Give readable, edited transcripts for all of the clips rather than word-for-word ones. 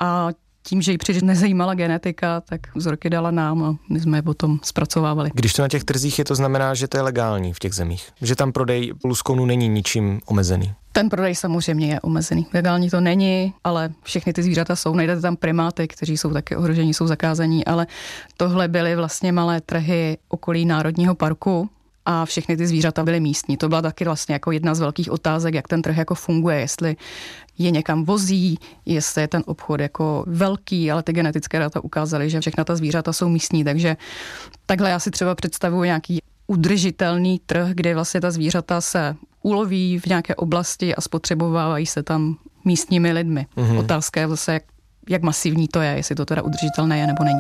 a tím, že ji příliš nezajímala genetika, tak vzorky dala nám a my jsme je potom zpracovávali. Když to na těch trzích je, to znamená, že to je legální v těch zemích? Že tam prodej luskounů není ničím omezený? Ten prodej samozřejmě je omezený. Legální to není, ale všechny ty zvířata jsou. Najdete tam primáty, kteří jsou taky ohrožení, jsou zakázaní, ale tohle byly vlastně malé trhy okolí Národního parku a všechny ty zvířata byly místní. To byla taky vlastně jako jedna z velkých otázek, jak ten trh jako funguje, jestli je někam vozí, jestli je ten obchod jako velký, ale ty genetické data ukázaly, že všechna ta zvířata jsou místní, takže takhle já si třeba představuji nějaký udržitelný trh, kde vlastně ta zvířata se uloví v nějaké oblasti a spotřebovávají se tam místními lidmi. Otázka je zase, jak masivní to je, jestli to teda udržitelné je nebo není.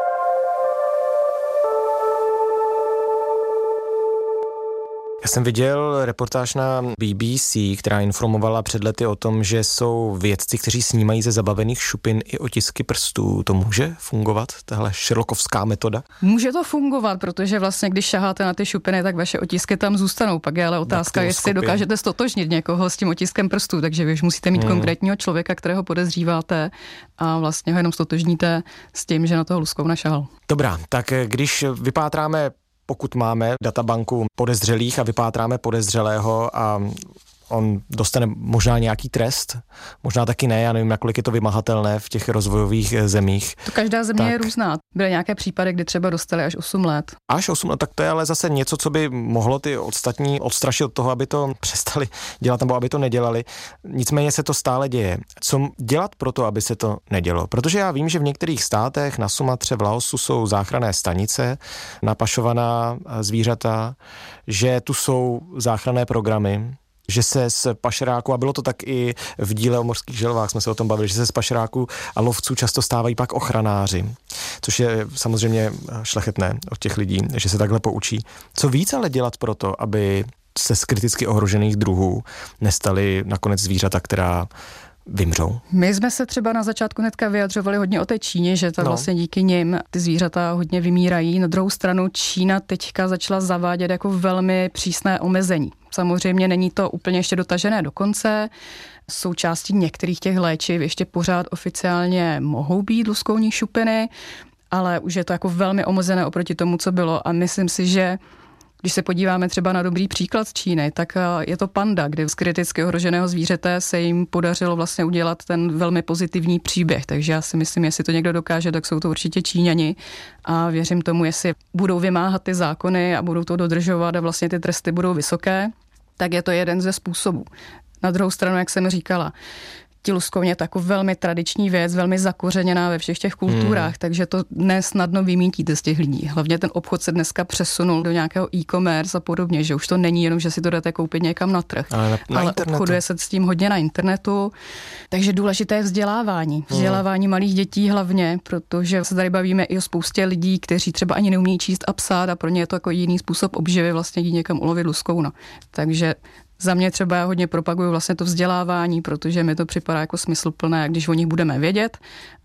Já jsem viděl reportáž na BBC, která informovala před lety o tom, že jsou vědci, kteří snímají ze zabavených šupin i otisky prstů. To může fungovat, tahle sherlockovská metoda? Může to fungovat, protože vlastně, když šaháte na ty šupiny, tak vaše otisky tam zůstanou. Pak je ale otázka, jestli dokážete stotožnit někoho s tím otiskem prstů, takže vy už musíte mít konkrétního člověka, kterého podezříváte a vlastně ho jenom stotožníte s tím, že na toho luskouna šahal. Dobrá, tak když vypátráme, pokud máme databanku podezřelých a vypátráme podezřelého a on dostane možná nějaký trest, možná taky ne, já nevím, nakolik je to vymahatelné v těch rozvojových zemích. To každá země je různá. Byly nějaké případy, kdy třeba dostali až 8 let. Až 8 let, tak to je ale zase něco, co by mohlo ty ostatní odstrašit od toho, aby to přestali dělat nebo aby to nedělali. Nicméně se to stále děje. Co dělat pro to, aby se to nedělo? Protože já vím, že v některých státech, na Sumatře, v Laosu jsou záchranné stanice na pašovaná zvířata, že tu jsou záchranné programy, že se z pašeráků, a bylo to tak i v díle o mořských želvách, jsme se o tom bavili, že se z pašeráků a lovců často stávají pak ochranáři, což je samozřejmě šlechetné od těch lidí, že se takhle poučí. Co víc ale dělat pro to, aby se z kriticky ohrožených druhů nestaly nakonec zvířata, která vymřou? My jsme se třeba na začátku hnedka vyjadřovali hodně o té Číně, že to vlastně díky nim ty zvířata hodně vymírají. Na druhou stranu Čína teďka začala zavádět jako velmi přísné omezení. Samozřejmě není to úplně ještě dotažené do konce. Součástí některých těch léčiv ještě pořád oficiálně mohou být luskounní šupiny, ale už je to jako velmi omezené oproti tomu, co bylo. A myslím si, že když se podíváme třeba na dobrý příklad z Číny, tak je to panda, kdy z kriticky ohroženého zvířete se jim podařilo vlastně udělat ten velmi pozitivní příběh. Takže já si myslím, jestli to někdo dokáže, tak jsou to určitě Číňani a věřím tomu, jestli budou vymáhat ty zákony a budou to dodržovat a vlastně ty tresty budou vysoké, tak je to jeden ze způsobů. Na druhou stranu, jak jsem říkala, ti luskouni je to jako velmi tradiční věc, velmi zakořeněná ve všech těch kulturách, takže to nesnadno vymítíte z těch lidí. Hlavně ten obchod se dneska přesunul do nějakého e-commerce a podobně, že už to není jenom, že si to jdete koupit někam na trh, ale obchoduje se s tím hodně na internetu. Takže důležité je vzdělávání. Vzdělávání malých dětí hlavně, protože se tady bavíme i o spoustě lidí, kteří třeba ani neumí číst a psát a pro ně je to jako jiný způsob obživy vlastně jít někam ulovit luskouna. Takže za mě třeba já hodně propaguju vlastně to vzdělávání, protože mi to připadá jako smysluplné, když o nich budeme vědět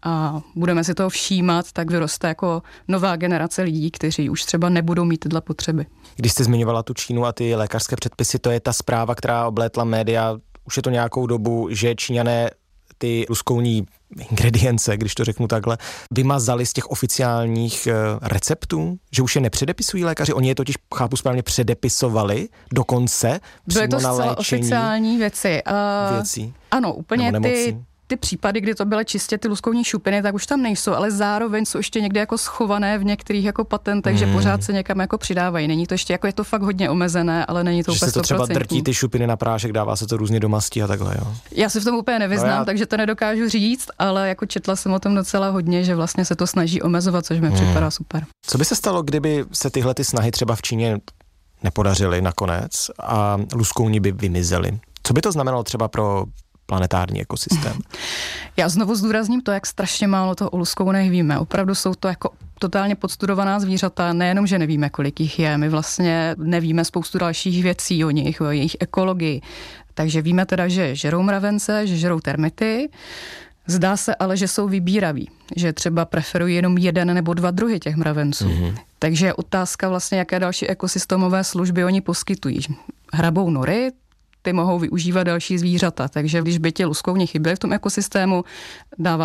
a budeme si toho všímat, tak vyroste jako nová generace lidí, kteří už třeba nebudou mít tyhle potřeby. Když jste zmiňovala tu Čínu a ty lékařské předpisy, to je ta zpráva, která oblétla média, už je to nějakou dobu, že Číňané ty luskounní ingredience, když to řeknu takhle, vymazali z těch oficiálních receptů, že už je nepředepisují lékaři, oni je totiž, chápu správně, předepisovali dokonce přímo na léčení. Byly to oficiální věci. Ano, úplně ty případy, kdy to byly čistě ty luskounní šupiny, tak už tam nejsou, ale zároveň jsou ještě někde jako schované v některých jako patentech, že pořád se někam jako přidávají. Není to ještě jako, je to fakt hodně omezené, ale není to úplně 100%. Že se to třeba drtí ty šupiny na prášek, dává se to různě do mastí a takhle, jo. Já si v tom úplně nevyznám, takže to nedokážu říct, ale jako četla jsem o tom docela hodně, že vlastně se to snaží omezovat, což mi připadá super. Co by se stalo, kdyby se tyhle ty snahy třeba v Číně nepodařily nakonec a luskouni by vymizeli? Co by to znamenalo třeba pro planetární ekosystém? Já znovu zdůrazním to, jak strašně málo toho o luskounech víme. Opravdu jsou to jako totálně podstudovaná zvířata, nejenom, že nevíme, kolik jich je, my vlastně nevíme spoustu dalších věcí o nich, o jejich ekologii. Takže víme teda, že žerou mravence, že žerou termity, zdá se ale, že jsou vybíraví, že třeba preferují jenom jeden nebo dva druhy těch mravenců. Takže je otázka vlastně, jaké další ekosystémové služby oni poskytují. Hrabou nory, ty mohou využívat další zvířata, takže když by ti luskouni chyběli v tom ekosystému, dává